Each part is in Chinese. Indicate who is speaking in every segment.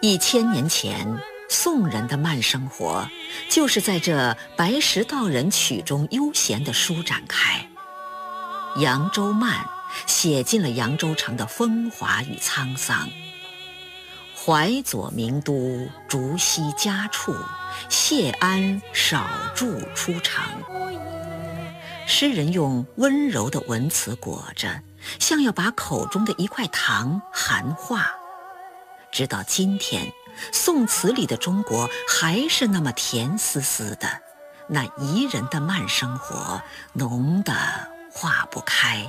Speaker 1: 1000年前，宋人的慢生活就是在这白石道人曲中悠闲地舒展开。扬州慢写尽了扬州城的风华与沧桑。淮左名都，竹溪家处，谢安少住出城。诗人用温柔的文词裹着，像要把口中的一块糖含化。直到今天，宋词里的中国还是那么甜丝丝的，那宜人的慢生活浓得化不开。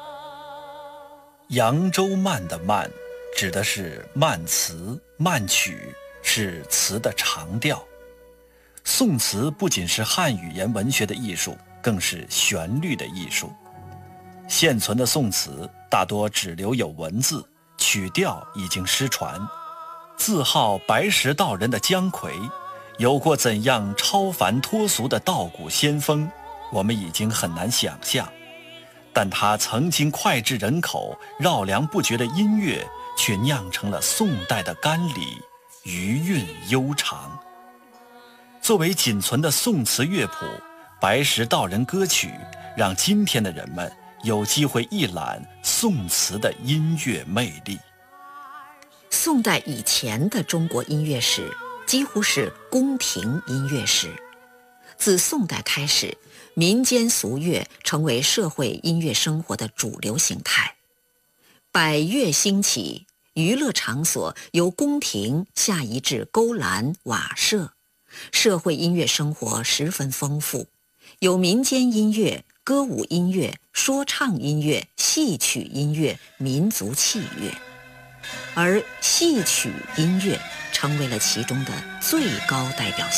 Speaker 2: 扬州慢的慢指的是慢词慢曲，是词的长调。宋词不仅是汉语言文学的艺术，更是旋律的艺术。现存的宋词大多只留有文字，曲调已经失传。自号白石道人的姜夔，有过怎样超凡脱俗的道骨仙风，我们已经很难想象。但他曾经脍炙人口、绕梁不绝的音乐，却酿成了宋代的甘李，余韵悠长。作为仅存的宋词乐谱，白石道人歌曲让今天的人们有机会一览宋词的音乐魅力。
Speaker 1: 宋代以前的中国音乐史几乎是宫廷音乐史。自宋代开始，民间俗乐成为社会音乐生活的主流形态。百乐兴起，娱乐场所由宫廷下移至勾栏、瓦舍，社会音乐生活十分丰富，有民间音乐、歌舞音乐、说唱音乐、戏曲音乐、民族器乐。而戏曲音乐成为了其中的最高代表性。